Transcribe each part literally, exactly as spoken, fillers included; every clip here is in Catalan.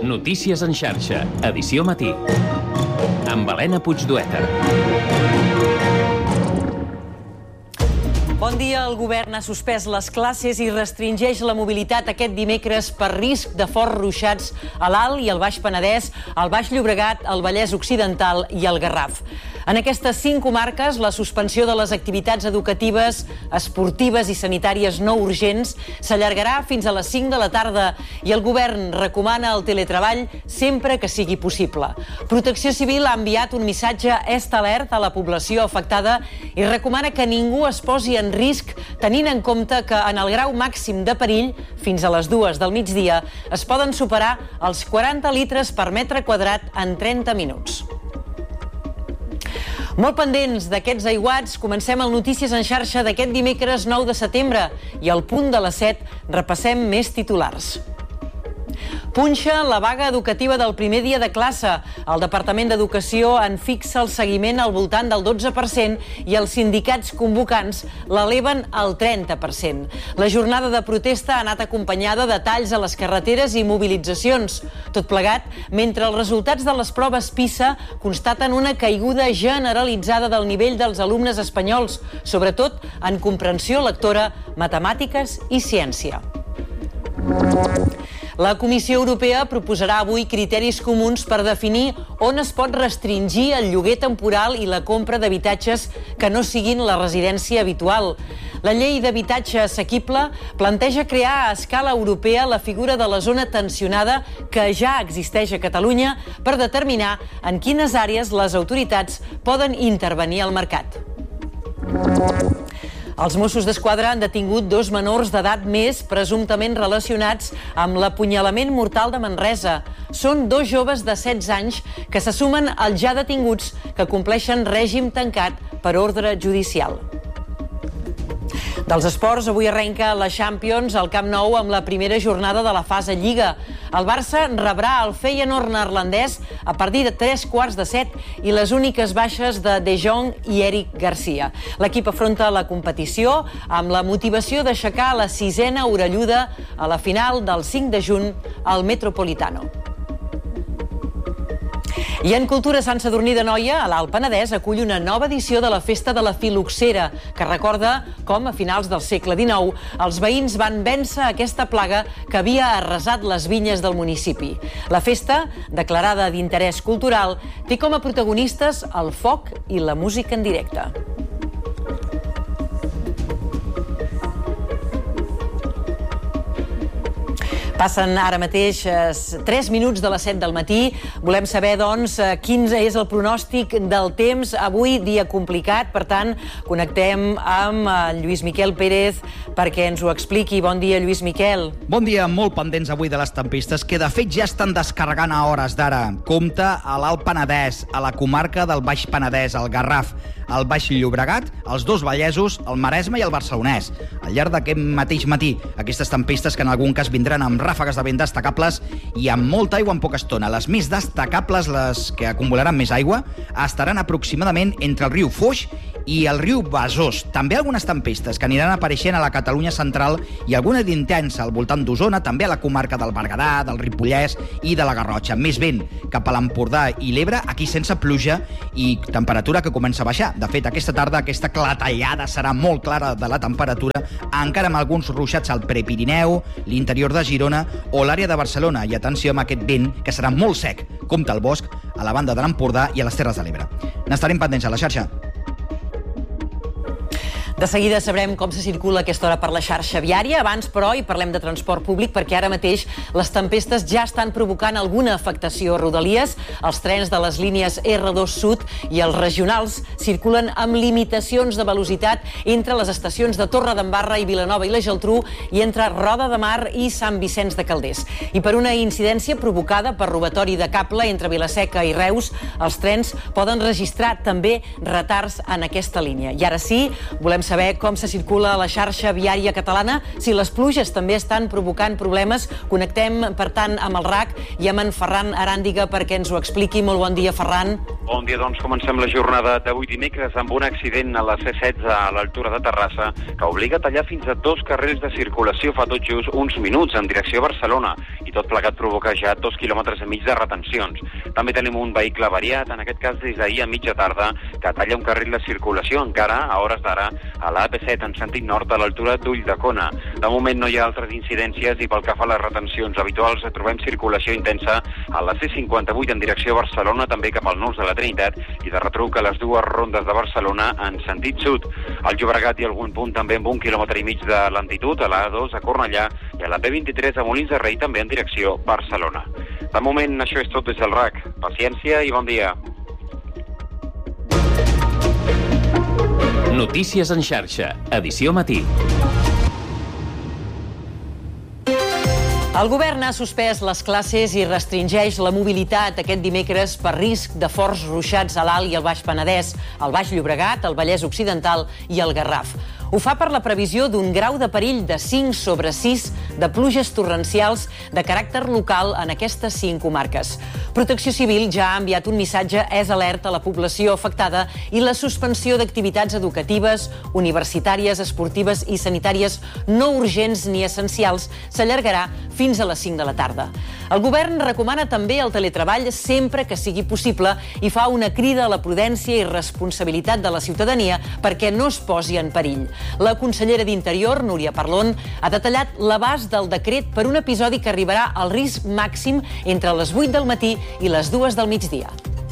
Notícies en xarxa, edició matí. Amb Helena Puigdueta. Bon dia. El govern ha suspès les classes i restringeix la mobilitat aquest dimecres per risc de forts ruixats a l'Alt i el Baix Penedès, al Baix Llobregat, el Vallès Occidental i el Garraf. En aquestes cinc comarques, la suspensió de les activitats educatives, esportives i sanitàries no urgents s'allargarà fins a les cinc de la tarda i el govern recomana el teletreball sempre que sigui possible. Protecció Civil ha enviat un missatge est alert a la població afectada i recomana que ningú es posi en risc, tenint en compte que en el grau màxim de perill, fins a les dues del migdia, es poden superar els quaranta litres per metre quadrat en trenta minuts. Molt pendents d'aquests aiguats, comencem el Notícies en xarxa d'aquest dimecres nou de setembre i al punt de les set repassem més titulars. Punxa la vaga educativa del primer dia de classe. El Departament d'Educació en fixa el seguiment al voltant del dotze per cent i els sindicats convocants l'eleven al trenta per cent. La jornada de protesta ha anat acompanyada de talls a les carreteres i mobilitzacions. Tot plegat, mentre els resultats de les proves PISA constaten una caiguda generalitzada del nivell dels alumnes espanyols, sobretot en comprensió lectora, matemàtiques i ciència. La Comissió Europea proposarà avui criteris comuns per definir on es pot restringir el lloguer temporal i la compra d'habitatges que no siguin la residència habitual. La llei d'habitatge assequible planteja crear a escala europea la figura de la zona tensionada que ja existeix a Catalunya per determinar en quines àrees les autoritats poden intervenir al mercat. Els Mossos d'Esquadra han detingut dos menors d'edat més presumptament relacionats amb l'apunyalament mortal de Manresa. Són dos joves de setze anys que se sumen als ja detinguts que compleixen règim tancat per ordre judicial. Dels esports, avui arrenca la Champions al Camp Nou amb la primera jornada de la fase Lliga. El Barça rebrà el Feyenoord neerlandès a partir de tres quarts de set i les úniques baixes de De Jong i Eric Garcia. L'equip afronta la competició amb la motivació d'aixecar la sisena orelluda a la final del cinc de juny al Metropolitano. I en Cultura, Sant Sadurní d'Anoia, a l'Alt Penedès, acull una nova edició de la Festa de la Fil·loxera, que recorda com, a finals del segle dinou, els veïns van vèncer aquesta plaga que havia arrasat les vinyes del municipi. La festa, declarada d'interès cultural, té com a protagonistes el foc i la música en directe. Passen ara mateix tres minuts de les set del matí. Volem saber, doncs, quin és el pronòstic del temps. Avui, dia complicat, per tant, connectem amb Lluís Miquel Pérez perquè ens ho expliqui. Bon dia, Lluís Miquel. Bon dia, molt pendents avui de les tempestes, que de fet ja estan descarregant a hores d'ara. Compte a l'Alt Penedès, a la comarca del Baix Penedès, al Garraf, al Baix Llobregat, els dos Vallesos, el Maresme i el Barcelonès. Al llarg d'aquest mateix matí, aquestes tempestes que en algun cas vindran amb ràfegues de vent destacables i amb molta aigua en poca estona. Les més destacables, les que acumularan més aigua, estaran aproximadament entre el riu Foix i el riu Besòs. També algunes tempestes que aniran apareixent a la Catalunya central i alguna d'intensa al voltant d'Osona, també a la comarca del Berguedà, del Ripollès i de la Garrotxa. Més vent cap a l'Empordà i l'Ebre, aquí sense pluja i temperatura que comença a baixar. De fet, aquesta tarda aquesta clatellada serà molt clara de la temperatura, encara amb alguns ruixats al Prepirineu, l'interior de Girona o l'àrea de Barcelona. I atenció amb aquest vent, que serà molt sec. Compte al bosc, a la banda de l'Empordà i a les Terres de l'Ebre. N'estarem pendents a la xarxa. De seguida sabrem com se circula a aquesta hora per la xarxa viària. Abans, però, hi parlem de transport públic perquè ara mateix les tempestes ja estan provocant alguna afectació a Rodalies. Els trens de les línies erre dos Sud i els regionals circulen amb limitacions de velocitat entre les estacions de Torredembarra i Vilanova i la Geltrú i entre Roda de Mar i Sant Vicenç de Calders. I per una incidència provocada per robatori de cable entre Vilaseca i Reus, els trens poden registrar també retards en aquesta línia. I ara sí, volem saber saber com se circula a la xarxa viària catalana, si les pluges també estan provocant problemes. Connectem, per tant, amb el R A C i amb en Ferran Aràndiga perquè ens ho expliqui. Molt bon dia, Ferran. Bon dia, doncs comencem la jornada d'avui dimecres amb un accident a la C setze a l'altura de Terrassa que obliga a tallar fins a dos carrils de circulació fa tot just uns minuts en direcció a Barcelona i i tot plegat provoca ja dos quilòmetres i mig de retencions. També tenim un vehicle variat, en aquest cas des d'ahir a mitja tarda, que talla un carril de circulació encara a hores d'ara a la A P set en sentit nord a l'altura d'Ulldecona. De moment no hi ha altres incidències i pel que fa a les retencions habituals trobem circulació intensa a la C cinquanta-vuit en direcció a Barcelona, també cap al nus de la Trinitat i de retruc a les dues rondes de Barcelona en sentit sud. Al Llobregat hi ha algun punt també amb un quilòmetre i mig de lentitud, a la A dos a Cornellà i a la B vint-i-tres a Molins de Rei també en direcció Barcelona. De moment això és tot des del R A C. Paciència i bon dia. Notícies en xarxa, edició matí. El govern ha suspès les classes i restringeix la mobilitat aquest dimecres per risc de forts ruixats a l'Alt i el Baix Penedès, el Baix Llobregat, el Vallès Occidental i el Garraf. Ho fa per la previsió d'un grau de perill de cinc sobre sis de pluges torrencials de caràcter local en aquestes cinc comarques. Protecció Civil ja ha enviat un missatge és alerta a la població afectada i la suspensió d'activitats educatives, universitàries, esportives i sanitàries no urgents ni essencials s'allargarà fins a les cinc de la tarda. El govern recomana també el teletreball sempre que sigui possible i fa una crida a la prudència i responsabilitat de la ciutadania perquè no es posi en perill. La consellera d'Interior, Núria Parlon, ha detallat l'abast del decret per un episodi que arribarà al risc màxim entre les vuit del matí i les dues del migdia.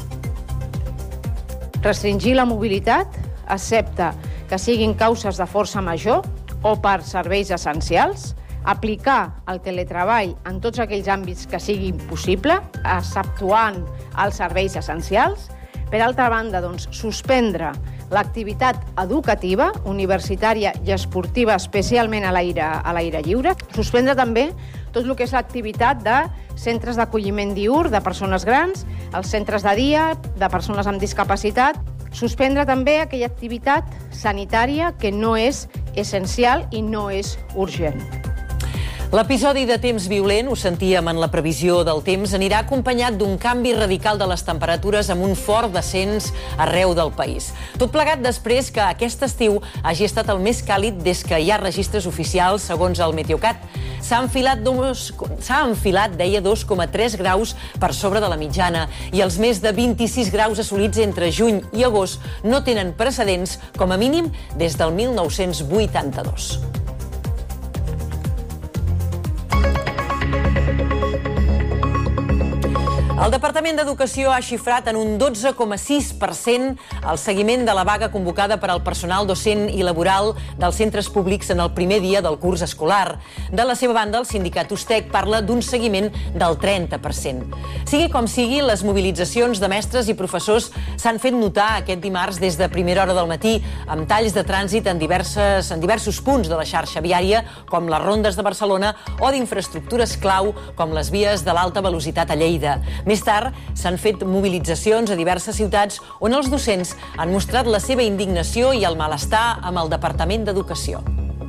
Restringir la mobilitat, excepte que siguin causes de força major o per serveis essencials, aplicar el teletreball en tots aquells àmbits que sigui possible, exceptuant els serveis essencials. Per altra banda, doncs, suspendre l'activitat educativa, universitària i esportiva, especialment a l'aire a l'aire lliure. Suspendre també tot el que és l'activitat de centres d'acolliment diürn de persones grans, els centres de dia de persones amb discapacitat. Suspendre també aquella activitat sanitària que no és essencial i no és urgent. L'episodi de temps violent, ho sentíem en la previsió del temps, anirà acompanyat d'un canvi radical de les temperatures amb un fort descens arreu del país. Tot plegat després que aquest estiu hagi estat el més càlid des que hi ha registres oficials, segons el Meteocat. S'ha enfilat, dos, s'ha enfilat, deia, dos coma tres graus per sobre de la mitjana i els més de vint-i-sis graus assolits entre juny i agost no tenen precedents, com a mínim, des del mil nou-cents vuitanta-dos. El Departament d'Educació ha xifrat en un dotze coma sis per cent el seguiment de la vaga convocada per al personal docent i laboral dels centres públics en el primer dia del curs escolar. De la seva banda, el sindicat Ustec parla d'un seguiment del trenta per cent. Sigui com sigui, les mobilitzacions de mestres i professors s'han fet notar aquest dimarts des de primera hora del matí, amb talls de trànsit en, diverses, en diversos punts de la xarxa viària, com les rondes de Barcelona, o d'infraestructures clau, com les vies de l'alta velocitat a Lleida. Més tard, s'han fet mobilitzacions a diverses ciutats on els docents han mostrat la seva indignació i el malestar amb el Departament d'Educació.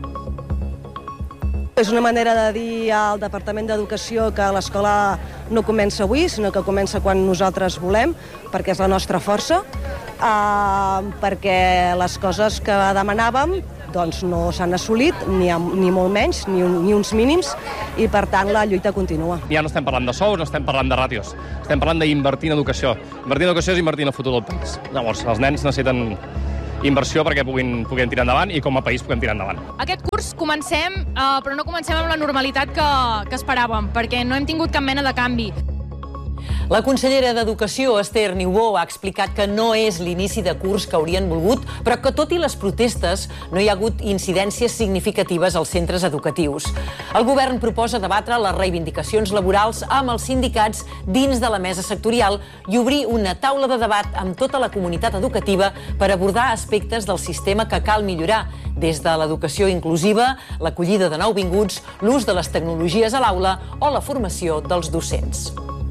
És una manera de dir al Departament d'Educació que l'escola no comença avui, sinó que comença quan nosaltres volem, perquè és la nostra força, eh, perquè les coses que demanàvem doncs no s'han assolit, ni, ni molt menys, ni, un, ni uns mínims, i per tant la lluita continua. Ja no estem parlant de sous, no estem parlant de ràtios, estem parlant d'invertir en educació. Invertir en educació és invertir en el futur del país. Llavors, els nens necessiten inversió perquè puguin, puguin tirar endavant i com a país puguem tirar endavant. Aquest curs comencem, eh, però no comencem amb la normalitat que, que esperàvem, perquè no hem tingut cap mena de canvi. La consellera d'Educació, Esther Niubó, ha explicat que no és l'inici de curs que haurien volgut, però que tot i les protestes no hi ha hagut incidències significatives als centres educatius. El govern proposa debatre les reivindicacions laborals amb els sindicats dins de la mesa sectorial i obrir una taula de debat amb tota la comunitat educativa per abordar aspectes del sistema que cal millorar, des de l'educació inclusiva, l'acollida de nouvinguts, l'ús de les tecnologies a l'aula o la formació dels docents.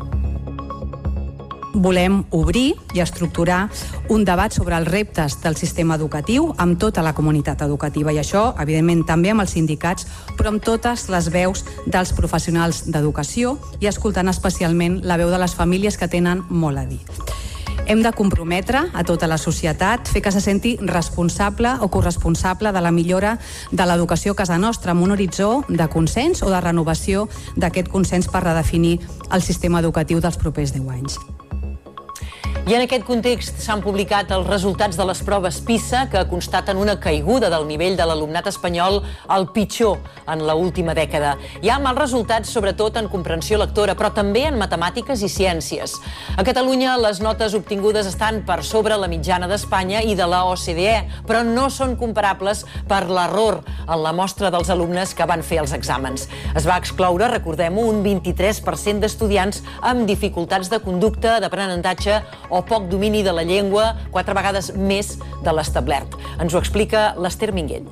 Volem obrir i estructurar un debat sobre els reptes del sistema educatiu amb tota la comunitat educativa i això, evidentment, també amb els sindicats, però amb totes les veus dels professionals d'educació i escoltant especialment la veu de les famílies que tenen molt a dir. Hem de comprometre a tota la societat, fer que se senti responsable o corresponsable de la millora de l'educació a casa nostra, amb un horitzó de consens o de renovació d'aquest consens per redefinir el sistema educatiu dels propers deu anys. I en aquest context s'han publicat els resultats de les proves PISA que constaten una caiguda del nivell de l'alumnat espanyol al pitjor en l'última dècada. Hi ha mals resultats sobretot en comprensió lectora, però també en matemàtiques i ciències. A Catalunya les notes obtingudes estan per sobre la mitjana d'Espanya i de la O C D E, però no són comparables per l'error en la mostra dels alumnes que van fer els exàmens. Es va excloure, recordem-ho, un vint-i-tres per cent d'estudiants amb dificultats de conducta, d'aprenentatge o poc domini de la llengua, quatre vegades més de l'establert. Ens ho explica l'Ester Minguell.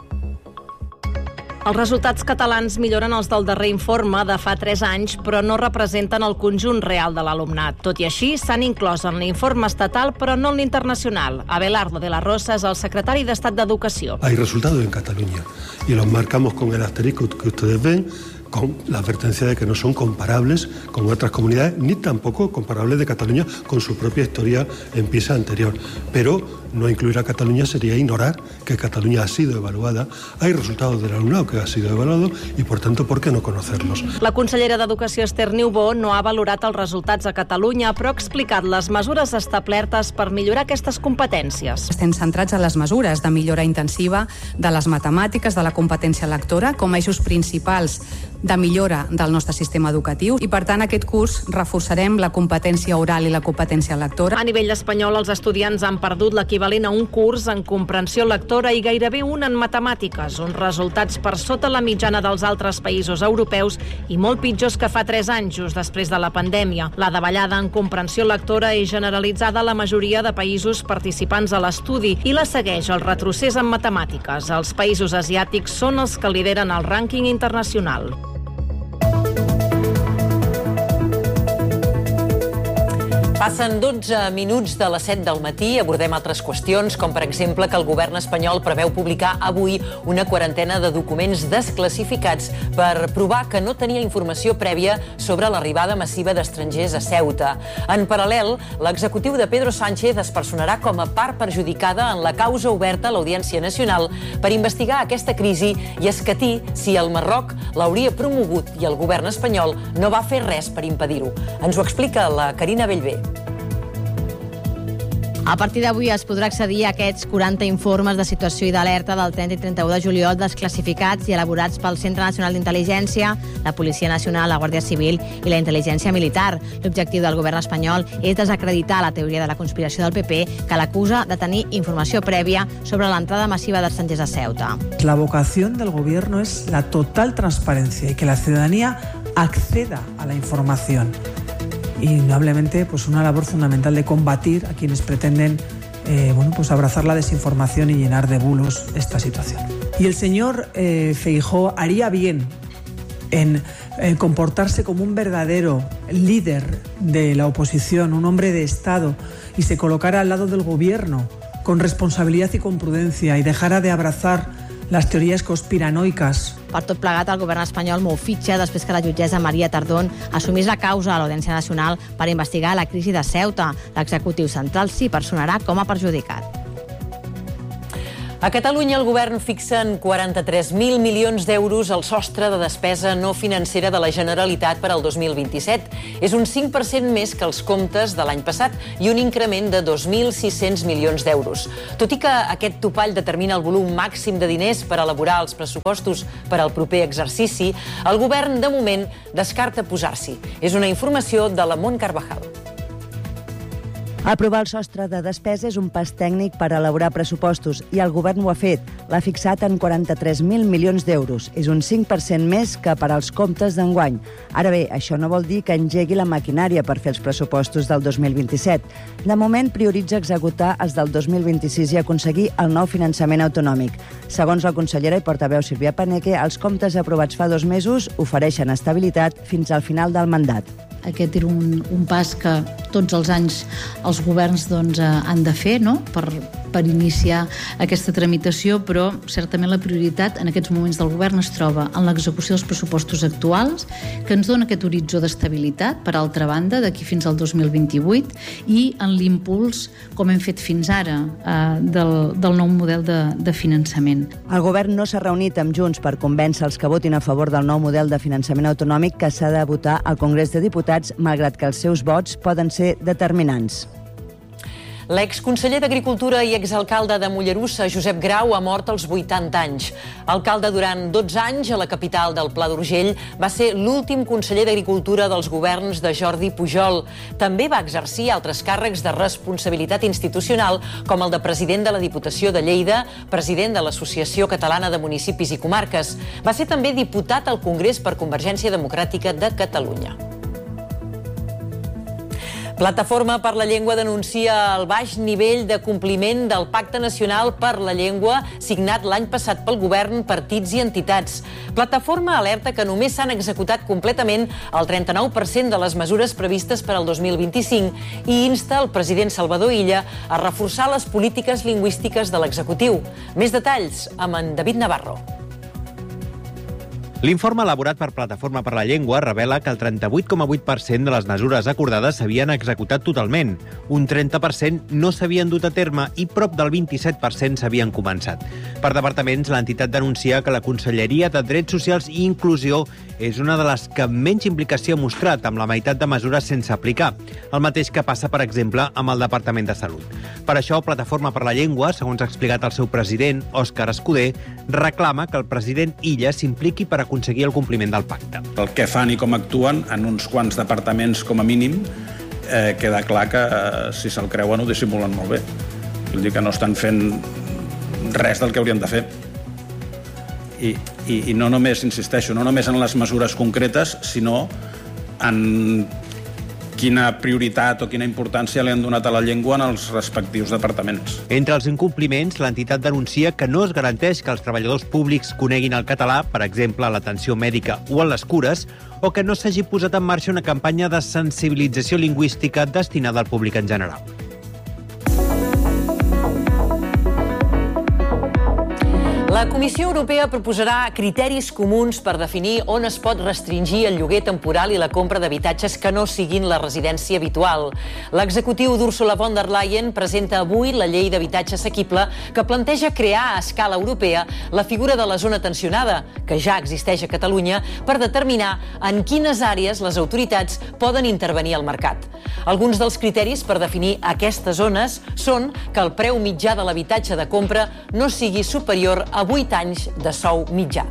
Els resultats catalans milloren els del darrer informe de fa tres anys, però no representen el conjunt real de l'alumnat. Tot i així, s'han inclòs en l'informe estatal, però no en l'internacional. Abelardo de la Rosa és el secretari d'Estat d'Educació. Hay resultados en Cataluña y los marcamos con el asterisco que ustedes ven, con la advertencia de que no son comparables con otras comunidades, ni tampoco comparables de Cataluña con su propia historia en PISA anterior. Pero no incluir a Cataluña sería ignorar que Cataluña ha sido evaluada. Hay resultados del alumnado que ha sido evaluado y, por tanto, ¿por qué no conocerlos? La consellera d'Educació, Esther Niubó, no ha valorat els resultats a Catalunya, però ha explicat les mesures establertes per millorar aquestes competències. Estem centrats en les mesures de millora intensiva de les matemàtiques, de la competència lectora, com a eixos principals de millora del nostre sistema educatiu i, per tant, aquest curs reforçarem la competència oral i la competència lectora. A nivell espanyol, els estudiants han perdut l'equivalent a un curs en comprensió lectora i gairebé un en matemàtiques, uns resultats per sota la mitjana dels altres països europeus i molt pitjors que fa tres anys, just després de la pandèmia. La davallada en comprensió lectora és generalitzada a la majoria de països participants a l'estudi i la segueix el retrocés en matemàtiques. Els països asiàtics són els que lideren el rànquing internacional. Passen dotze minuts de les set del matí, abordem altres qüestions, com per exemple que el govern espanyol preveu publicar avui una quarantena de documents desclassificats per provar que no tenia informació prèvia sobre l'arribada massiva d'estrangers a Ceuta. En paral·lel, l'executiu de Pedro Sánchez es personarà com a part perjudicada en la causa oberta a l'Audiència Nacional per investigar aquesta crisi i escatir si el Marroc l'hauria promogut i el govern espanyol no va fer res per impedir-ho. Ens ho explica la Carina Bellver. A partir d'avui es podrà accedir a aquests quaranta informes de situació i d'alerta del trenta i trenta-u de juliol desclassificats i elaborats pel Centre Nacional d'Intel·ligència, la Policia Nacional, la Guàrdia Civil i la Intel·ligència Militar. L'objectiu del govern espanyol és desacreditar la teoria de la conspiració del P P que l'acusa de tenir informació prèvia sobre l'entrada massiva d'estrangers a Ceuta. La vocación del gobierno es la total transparencia y que la ciudadanía acceda a la información. Y indudablemente pues una labor fundamental de combatir a quienes pretenden eh, bueno, pues abrazar la desinformación y llenar de bulos esta situación. Y el señor eh, Feijóo haría bien en eh, comportarse como un verdadero líder de la oposición, un hombre de Estado, y se colocara al lado del gobierno con responsabilidad y con prudencia y dejara de abrazar les teories conspiranoiques. Per tot plegat, el govern espanyol mou fitxa després que la jutgessa Maria Tardón assumís la causa a l'Audiència Nacional per investigar la crisi de Ceuta. L'executiu central s'hi personarà com a perjudicat. A Catalunya el govern fixa en quaranta-tres mil milions d'euros el sostre de despesa no financera de la Generalitat per al dos mil vint-i-set. És un cinc per cent més que els comptes de l'any passat i un increment de dos mil sis-cents milions d'euros. Tot i que aquest topall determina el volum màxim de diners per elaborar els pressupostos per al proper exercici, el govern, de moment, descarta posar-s'hi. És una informació de la Mont Carvajal. Aprovar el sostre de despesa és un pas tècnic per elaborar pressupostos i el govern ho ha fet. L'ha fixat en quaranta-tres mil milions d'euros. És un cinc per cent més que per als comptes d'enguany. Ara bé, això no vol dir que engegui la maquinària per fer els pressupostos del dos mil vint-i-set. De moment prioritza executar els del dos mil vint-i-sis i aconseguir el nou finançament autonòmic. Segons la consellera i portaveu Sílvia Paneque, els comptes aprovats fa dos mesos ofereixen estabilitat fins al final del mandat. Aquest era un, un pas que tots els anys els governs doncs, han de fer, no?, per, per iniciar aquesta tramitació, però certament la prioritat en aquests moments del govern es troba en l'execució dels pressupostos actuals, que ens dona aquest horitzó d'estabilitat, per altra banda, d'aquí fins al dos mil vint-i-vuit, i en l'impuls, com hem fet fins ara, eh, del, del nou model de, de finançament. El govern no s'ha reunit amb Junts per convèncer els que votin a favor del nou model de finançament autonòmic que s'ha de votar al Congrés de Diputats, malgrat que els seus vots poden ser determinants. L'exconseller d'Agricultura i exalcalde de Mollerussa, Josep Grau, ha mort als vuitanta anys. Alcalde durant dotze anys a la capital del Pla d'Urgell, va ser l'últim conseller d'Agricultura dels governs de Jordi Pujol. També va exercir altres càrrecs de responsabilitat institucional, com el de president de la Diputació de Lleida, president de l'Associació Catalana de Municipis i Comarques. Va ser també diputat al Congrés per Convergència Democràtica de Catalunya. Plataforma per la Llengua denuncia el baix nivell de compliment del Pacte Nacional per la Llengua signat l'any passat pel govern, partits i entitats. Plataforma alerta que només s'han executat completament el trenta-nou per cent de les mesures previstes per al dos mil vint-i-cinc i insta el president Salvador Illa a reforçar les polítiques lingüístiques de l'executiu. Més detalls amb en David Navarro. L'informe elaborat per Plataforma per la Llengua revela que el trenta-vuit coma vuit per cent de les mesures acordades s'havien executat totalment, un trenta per cent no s'havien dut a terme i prop del vint-i-set per cent s'havien començat. Per departaments, l'entitat denuncia que la Conselleria de Drets Socials i Inclusió és una de les que menys implicació ha mostrat, amb la meitat de mesures sense aplicar, el mateix que passa, per exemple, amb el Departament de Salut. Per això, Plataforma per la Llengua, segons ha explicat el seu president, Òscar Escudé, reclama que el president Illa s'impliqui per aconseguir el compliment del pacte. El que fan i com actuen en uns quants departaments com a mínim, eh, queda clar que eh, si se'l creuen ho dissimulen molt bé. Vull dir que no estan fent res del que haurien de fer. I, i, i no només, insisteixo, no només en les mesures concretes, sinó en quina prioritat o quina importància li han donat a la llengua en els respectius departaments. Entre els incompliments, l'entitat denuncia que no es garanteix que els treballadors públics coneguin el català, per exemple, a l'atenció mèdica o en les cures, o que no s'hagi posat en marxa una campanya de sensibilització lingüística destinada al públic en general. La Comissió Europea proposarà criteris comuns per definir on es pot restringir el lloguer temporal i la compra d'habitatges que no siguin la residència habitual. L'executiu d'Ursula von der Leyen presenta avui la llei d'habitatge assequible que planteja crear a escala europea la figura de la zona tensionada, que ja existeix a Catalunya, per determinar en quines àrees les autoritats poden intervenir al mercat. Alguns dels criteris per definir aquestes zones són que el preu mitjà de l'habitatge de compra no sigui superior a vuit anys de sou mitjà.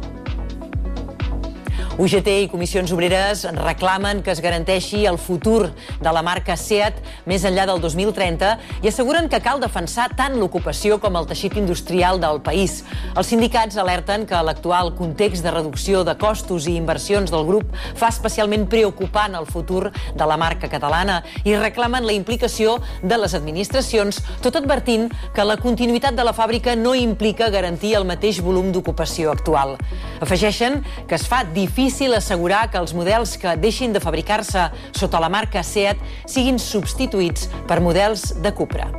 U G T i Comissions Obreres reclamen que es garanteixi el futur de la marca SEAT més enllà del dos mil trenta i asseguren que cal defensar tant l'ocupació com el teixit industrial del país. Els sindicats alerten que l'actual context de reducció de costos i inversions del grup fa especialment preocupant el futur de la marca catalana i reclamen la implicació de les administracions, tot advertint que la continuïtat de la fàbrica no implica garantir el mateix volum d'ocupació actual. Afegeixen que es fa difícil difícil assegurar que els models que deixin de fabricar-se sota la marca SEAT siguin substituïts per models de Cupra.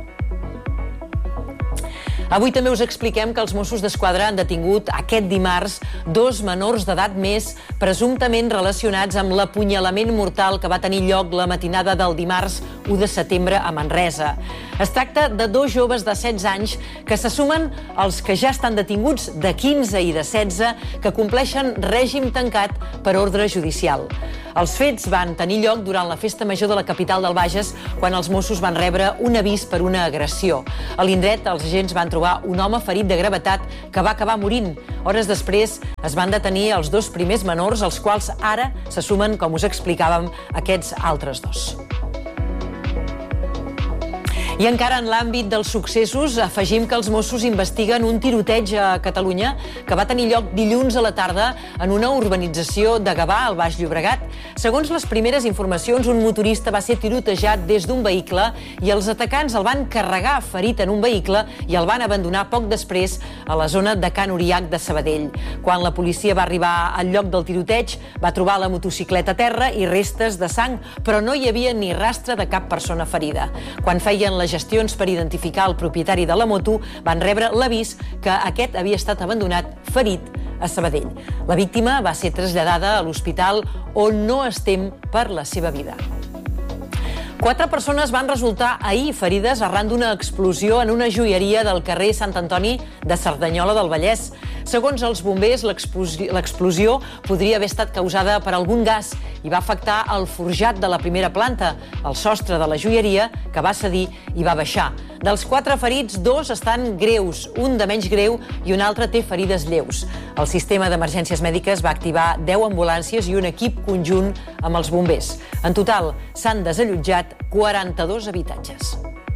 Avui també us expliquem que els Mossos d'Esquadra han detingut aquest dimarts dos menors d'edat més presumptament relacionats amb l'apunyalament mortal que va tenir lloc la matinada del dimarts u de setembre a Manresa. Es tracta de dos joves de setze anys que se sumen als que ja estan detinguts de quinze i de setze que compleixen règim tancat per ordre judicial. Els fets van tenir lloc durant la festa major de la capital del Bages quan els Mossos van rebre un avís per una agressió. A l'indret, els agents van trobar un home ferit de gravetat que va acabar morint. Hores després es van detenir els dos primers menors, als quals ara se sumen, com us explicàvem, aquests altres dos. I encara en l'àmbit dels successos, afegim que els Mossos investiguen un tiroteig a Catalunya que va tenir lloc dilluns a la tarda en una urbanització de Gavà, al Baix Llobregat. Segons les primeres informacions, un motorista va ser tirotejat des d'un vehicle i els atacants el van carregar ferit en un vehicle i el van abandonar poc després a la zona de Can Uriac de Sabadell. Quan la policia va arribar al lloc del tiroteig, va trobar la motocicleta a terra i restes de sang, però no hi havia ni rastre de cap persona ferida. Quan feien les gestions per identificar el propietari de la moto, van rebre l'avís que aquest havia estat abandonat ferit a Sabadell. La víctima va ser traslladada a l'hospital on no es tem per la seva vida. Quatre persones van resultar ahir ferides arran d'una explosió en una joieria del carrer Sant Antoni de Cerdanyola del Vallès. Segons els bombers, l'explosió podria haver estat causada per algun gas i va afectar el forjat de la primera planta, el sostre de la joieria, que va cedir i va baixar. Dels quatre ferits, dos estan greus, un de menys greu i un altre té ferides lleus. El sistema d'emergències mèdiques va activar deu ambulàncies i un equip conjunt amb els bombers. En total, s'han desallotjat quaranta-dos habitatges.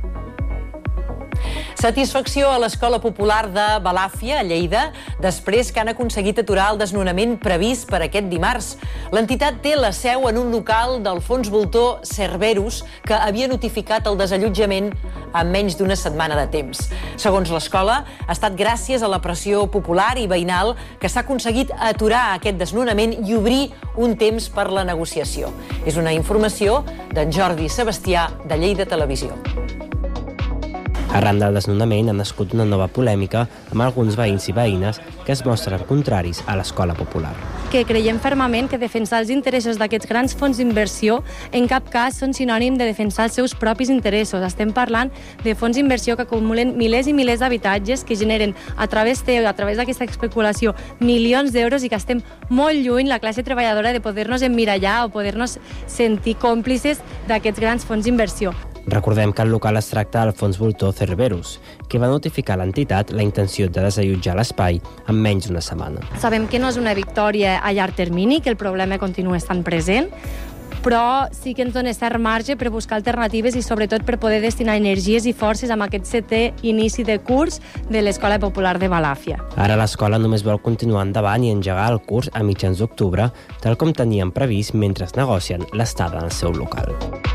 Satisfacció a l'Escola Popular de Balàfia, a Lleida, després que han aconseguit aturar el desnonament previst per aquest dimarts. L'entitat té la seu en un local del fons voltor Cerberus, que havia notificat el desallotjament en menys d'una setmana de temps. Segons l'escola, ha estat gràcies a la pressió popular i veïnal que s'ha aconseguit aturar aquest desnonament i obrir un temps per la negociació. És una informació d'en Jordi Sebastià, de Lleida Televisió. Arran del desnonament ha nascut una nova polèmica amb alguns veïns i veïnes que es mostren contraris a l'Escola Popular. Que creiem fermament que defensar els interessos d'aquests grans fons d'inversió en cap cas són sinònim de defensar els seus propis interessos. Estem parlant de fons d'inversió que acumulen milers i milers d'habitatges que generen a través teu, a través d'aquesta especulació, milions d'euros i que estem molt lluny, la classe treballadora, de poder-nos emmirallar o poder-nos sentir còmplices d'aquests grans fons d'inversió. Recordem que el local es tracta del fons voltor Cerberus, que va notificar a l'entitat la intenció de desallotjar l'espai en menys d'una setmana. Sabem que no és una victòria a llarg termini, que el problema continua estant present, però sí que ens dona cert marge per buscar alternatives i sobretot per poder destinar energies i forces amb aquest setè inici de curs de l'Escola Popular de Balàfia. Ara l'escola només vol continuar endavant i engegar el curs a mitjans d'octubre, tal com tenien previst mentre es negocien l'estada en el seu local.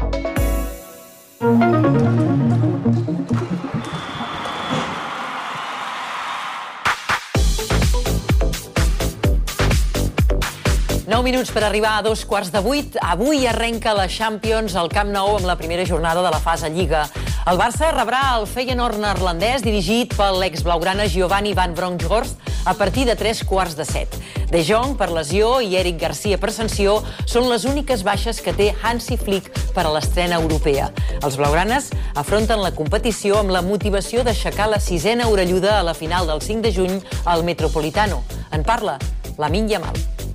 Nou minuts per arribar a dos quarts de vuit. Avui arrenca la Champions al Camp Nou amb la primera jornada de la fase Lliga. El Barça rebrà el Feyenoord neerlandès dirigit pel l'exblaugrana Giovanni van Bronckhorst a partir de tres quarts de set. De Jong per lesió i Eric Garcia per sanció són les úniques baixes que té Hansi Flick per a l'estrena europea. Els blaugranes afronten la competició amb la motivació d'aixecar la sisena orelluda a la final del cinc de juny al Metropolitano. En parla Lamine Yamal.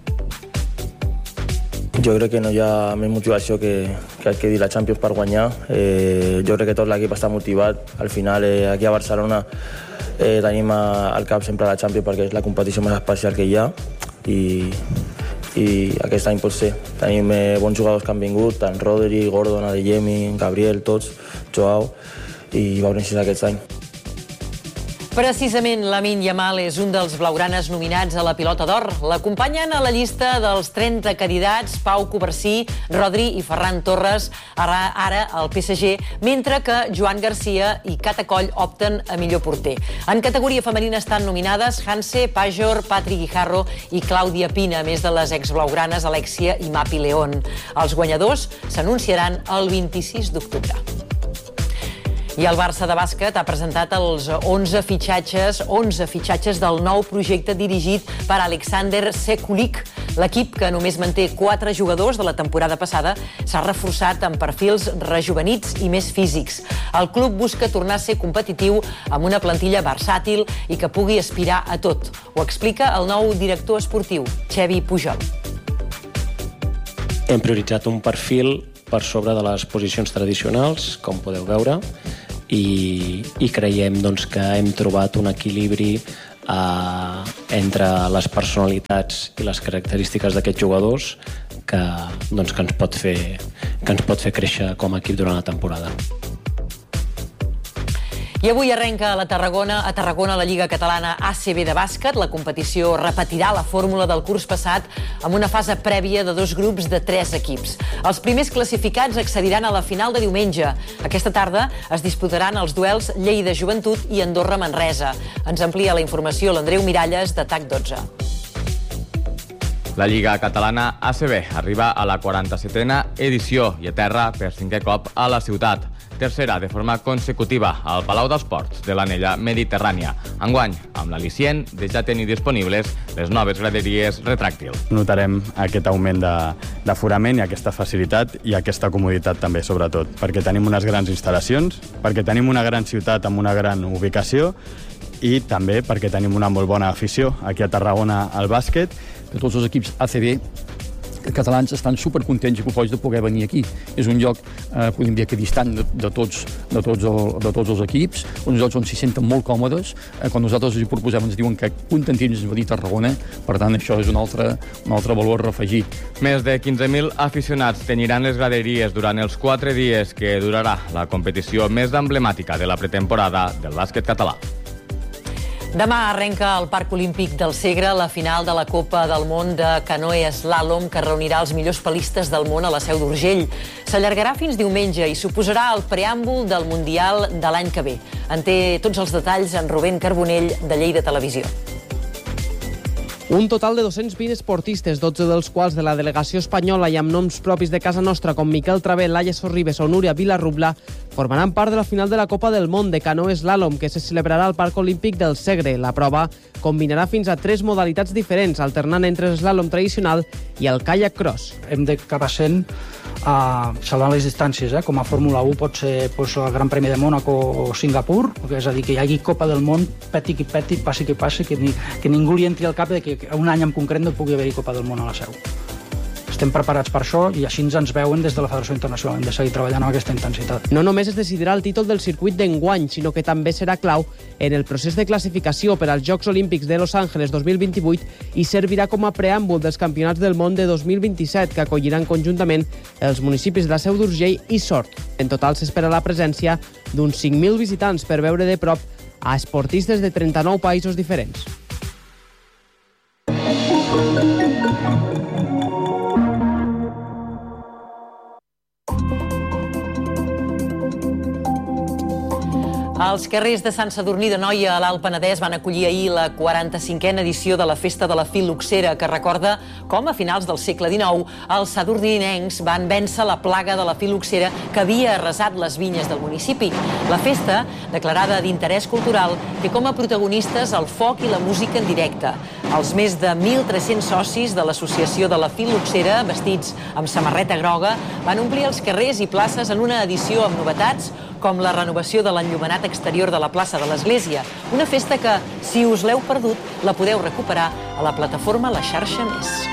Jo crec que no hi ha més motivació que, que el que dir la Champions per guanyar. Eh, jo crec que tot l'equip està motivat. Al final, eh, aquí a Barcelona eh, tenim al cap sempre la Champions perquè és la competició més especial que hi ha i, i aquest any pot ser. Tenim eh, bons jugadors que han vingut, tant Rodri, Gordon, Adeyemi, Gabriel, tots, Joao, i veurem si és aquest any. Precisament, Lamine Yamal és un dels blaugranes nominats a la Pilota d'Or. L'acompanyen a la llista dels trenta candidats Pau Covarsí, Rodri i Ferran Torres, ara, ara al P S G, mentre que Joan Garcia i Cata Coll opten a millor porter. En categoria femenina estan nominades Hanse, Pajor, Patri Guijarro i Clàudia Pina, a més de les exblaugranes Alexia i Mapi León. Els guanyadors s'anunciaran el vint-i-sis d'octubre. I el Barça de bàsquet ha presentat els onze fitxatges, onze fitxatges del nou projecte dirigit per Alexander Sekulic. L'equip, que només manté quatre jugadors de la temporada passada, s'ha reforçat amb perfils rejuvenits i més físics. El club busca tornar a ser competitiu amb una plantilla versàtil i que pugui aspirar a tot. Ho explica el nou director esportiu, Xevi Pujol. Hem prioritzat un perfil per sobre de les posicions tradicionals, com podeu veure, i, i creiem doncs, que hem trobat un equilibri eh, entre les personalitats i les característiques d'aquests jugadors que, doncs, que, ens pot fer, que ens pot fer créixer com a equip durant la temporada. I avui arrenca a la Tarragona, a Tarragona la Lliga Catalana A C B de bàsquet. La competició repetirà la fórmula del curs passat amb una fase prèvia de dos grups de tres equips. Els primers classificats accediran a la final de diumenge. Aquesta tarda es disputaran els duels Lleida Joventut i Andorra Manresa. Ens amplia la informació l'Andreu Miralles de T A C dotze. La Lliga Catalana A C B arriba a la quaranta-setena edició i aterra per cinquè cop a la ciutat. Tercera de forma consecutiva al Palau dels Ports de l'Anella Mediterrània. Enguany, amb l'al·licient de ja tenir disponibles les noves graderies retràctil. Notarem aquest augment d'aforament i aquesta facilitat i aquesta comoditat també, sobretot, perquè tenim unes grans instal·lacions, perquè tenim una gran ciutat amb una gran ubicació i també perquè tenim una molt bona afició aquí a Tarragona al bàsquet. Que tots els equips A C B catalans estan supercontents i cofois de poder venir aquí. És un lloc, eh, podem dir que distant de, de, tots, de, tots el, de tots els equips, uns llocs on s'hi senten molt còmodes. Eh, quan nosaltres els hi proposem ens diuen que contentins de venir a Tarragona, per tant això és un altre, un altre valor afegit. Més de quinze mil aficionats tenyiran les graderies durant els quatre dies que durarà la competició més emblemàtica de la pretemporada del bàsquet català. Demà arrenca al Parc Olímpic del Segre la final de la Copa del Món de canoe eslàlom que reunirà els millors palistes del món a la Seu d'Urgell. S'allargarà fins diumenge i suposarà el preàmbul del Mundial de l'any que ve. En té tots els detalls en Rubén Carbonell, de Lleida Televisió. Un total de dos-cents vint esportistes, dotze dels quals de la delegació espanyola i amb noms propis de casa nostra com Miquel Travé, Laia Sorribes o Núria Vilarrubla, formaran part de la final de la Copa del Món de canoe eslàlom que se celebrarà al Parc Olímpic del Segre. La prova combinarà fins a tres modalitats diferents, alternant entre eslàlom tradicional i el kayak cross. Hem d'acabar sent Uh, salvant les distàncies, eh? Com a Fórmula u pot ser pues, el Gran Premi de Mònaco o Singapur, és a dir, que hi hagi Copa del Món, peti qui peti, passi qui passi, que, ni, que ningú li entri al cap de que un any en concret no pugui haver-hi Copa del Món a la Seu. Estem preparats per això i així ens veuen des de la Federació Internacional. Hem de seguir treballant amb aquesta intensitat. No només es decidirà el títol del circuit d'enguany, sinó que també serà clau en el procés de classificació per als Jocs Olímpics de Los Angeles dos mil vint-i-vuit i servirà com a preàmbul dels Campionats del Món de dos mil vint-i-set, que acolliran conjuntament els municipis de la Seu d'Urgell i Sort. En total s'espera la presència d'uns cinc mil visitants per veure de prop a esportistes de trenta-nou països diferents. Els carrers de Sant Sadurní d'Anoia a l'Alt Penedès van acollir ahir la quaranta-cinquena edició de la Festa de la Fil·loxera, que recorda com a finals del segle dinou els sadurninencs van vèncer la plaga de la fil·loxera que havia arrasat les vinyes del municipi. La festa, declarada d'interès cultural, té com a protagonistes el foc i la música en directe. Els més de mil tres-cents socis de l'Associació de la Fil·loxera, vestits amb samarreta groga, van omplir els carrers i places en una edició amb novetats com la renovació de l'enllumenat exterior de la plaça de l'Església. Una festa que, si us l'heu perdut, la podeu recuperar a la plataforma La Xarxa Més.